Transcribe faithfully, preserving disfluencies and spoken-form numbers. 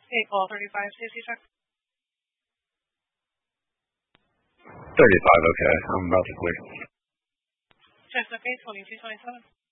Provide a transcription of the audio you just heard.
eight ball thirty-five, safety check. thirty-five, okay. I'm about to clear. Check okay, twenty-two twenty-seven.